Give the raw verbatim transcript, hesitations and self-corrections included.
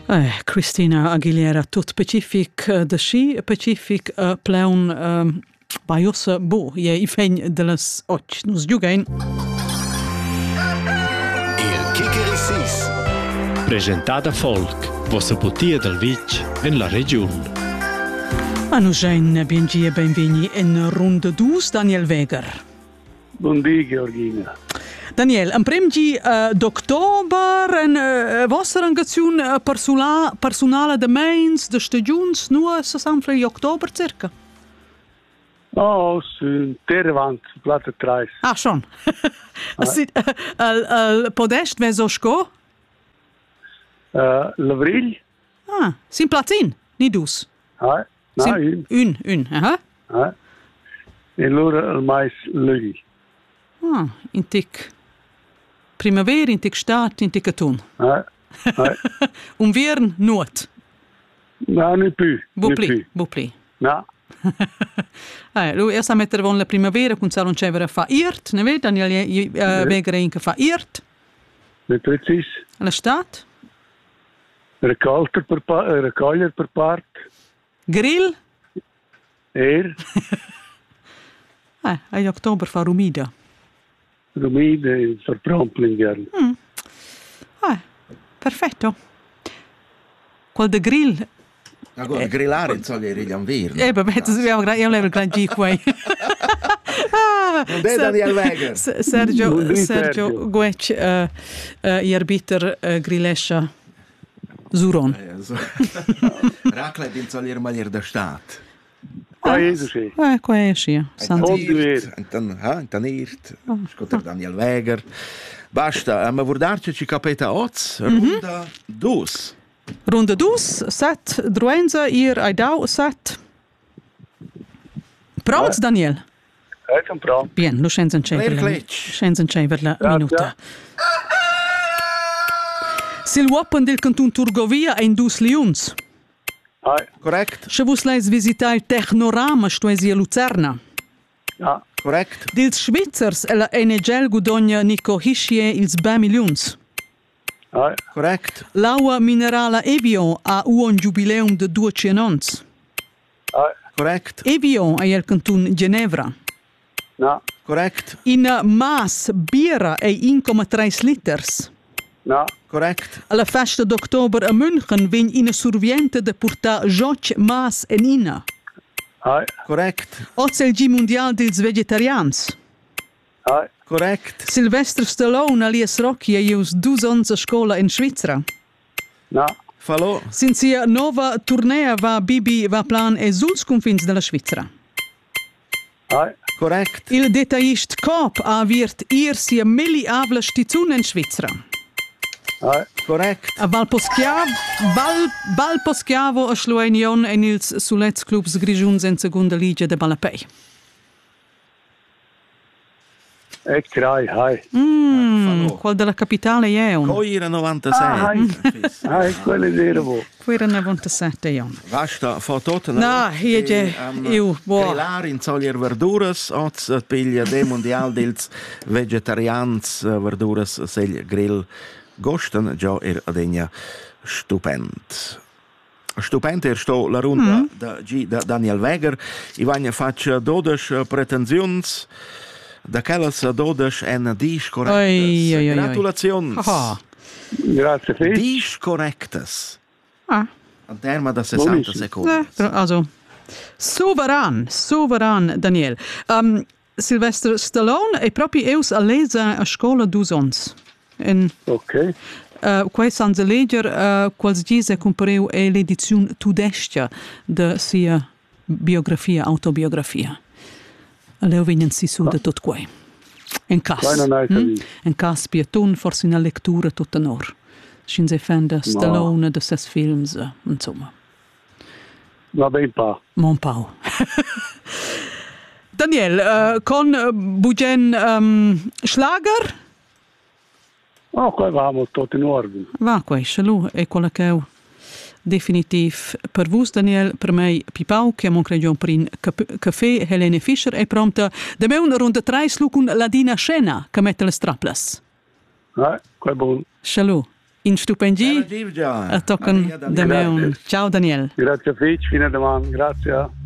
Eh, Cristina Aguilera, tut Pacific uh, da sci, Pacific uh, pleun uh, baiossa bo, je i fegn de las och, nus giugain. Il Kikeriksis. Presentada folk, vossa putia del Vitg en la region. A nus gein biengi e benveni in ronda dus, Daniel Weger. Buon dì, Georgina. Daniel, în premgi uh, d'october en uh, vostra engagation uh, persona, personale de mains, de stagiuns, nu sa sempre in october circa? Oh, su terrevant, plata trais. Ah, schon. Al podest veso sco? Uh, Lavril? Ah, sin platin, ni dus. Ah, no, Sin, un. un, un, aha. Ah. E allora al mais lughi. Ah, in tic primavera, in tic stat, in tic autunn. Ah. Ah. Un viern nuot. No, non più. Bu non pli, più. bu pli. No. Eh, lui essa mettere von la primavera, kun sa non c'evera fa irt, ne ved, Daniel uh, Weger in che fa irt. Non precis. La stat? Raccolter per pa raccogliere per part. Grill? Er. Eh, in oktober fa rumida. Rumide verprompelingen. Mm. Ah, perfetto. Qual de grill? Agora, eh, grillare in soglia rigliam vir. Eh, vabbè, io levo gran G qua. Non è Daniel Weger. Sergio, Sergio Guec, uh, uh, i arbiter uh, grillescia Zuron. Eh, so. Raclette in soglia manier da stat. Qua è così. Eh, qua è scia. Intan irt, scotter Daniel Weger. Basta, ma vordarci ci capeta oz, ronda dus. Ronda dus, set, druenza, ir aidau, set. Pronto, Daniel? Eh, sono pronto. Bien, lo scenzen cever. Scenzen cever la minuta. Sil wappen del canton Turgovia en dus liuns. Ah. Correct. Se vos leis visitar il Technorama, stuesi a Lucerna. Ja. Correct. Dils Schweizers e la N G L gudogna Nico Hischie ils B miliuns. Ah. Correct. L'aua minerala Evian ha un jubileum de duecento ans. Ah. Correct. Evian è il canton Ginevra. No. Correct. In mas birra è uno virgola tre liters. No. Correct. Alla festa d'october a München vegn ina surviente de portar Joch mas en ina. Ah. Correct. Oz il G mondial dels vegetarians. Ah. Correct. Sylvester Stallone alias Rocky è ius dus ans a scola in Svizzera. No. Fallo. Sinzia nova tournea va Bibi va plan e suls confins della Svizzera. Ah. Correct. Il detailist Coop ha virt ir sia milliabla stizun in Svizzera. Ah. Correct. A Valposchiavo, Val, Valposchiavo a Schluenion e ils Sulets clubs grigiuns in segunda liga de Balapei. E crai, hai. Mm, qual della capitale è un? Coira novantasei. Ah, ah, quello è vero. Quera novantasette jon. Basta, fa tutto la... No, io ge, io, boh. Grillar in soglia verduras, oz piglia de mondial dels vegetarians verduras segl grill gosten, già er adegna stupend. Stupend er sto la runda mm. da, G, da Daniel Weger. I vagna faccia dodici pretensions, da quellas dodici en dis correctes. Gratulazions. Grazie, Fitz. Dis correctes. Ah. An terma da sessanta secondi. Eh, also, soveran, soveran, Daniel. Um, Sylvester Stallone è proprio eus a lesa a scola dus ons. En, ok. Uh, quai sans leger, uh, quals gise compareu è l'edizione tudestia de sia biografia, autobiografia. Leo vegnan si su de tot quai. En cas. Mm? En cas pietun, forse una lettura tutta nor. Sin se fende Stallone de ses films, uh, insomma. Va ben pa. Mon pau. Daniel, uh, con uh, bugen um, Schlager? Oh, qua vamo tutto in ordine. Va, quai, scelù, è quella che è definitiv per vos, Daniel, per me, Pipau, che mon cregion prin caffè, Helene Fischer, è pronta da me una ronda tre slu con Ladina Scena, che mette le straples. Eh, qua è buono. Scelù. in stupendi. Giv già. A tocan da me un. Ciao Daniel. Grazie a Fitch, fino a domani. Grazie.